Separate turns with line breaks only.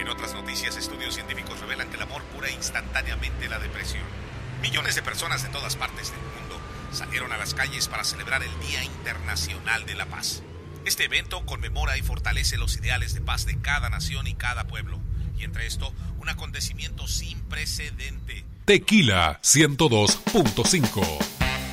En otras noticias, estudios científicos revelan que el amor cura instantáneamente la depresión. Millones de personas de todas partes del mundo salieron a las calles para celebrar el Día Internacional de la Paz. Este evento conmemora y fortalece los ideales de paz de cada nación y cada pueblo. Y entre esto, un acontecimiento sin precedente.
Tequila 102.5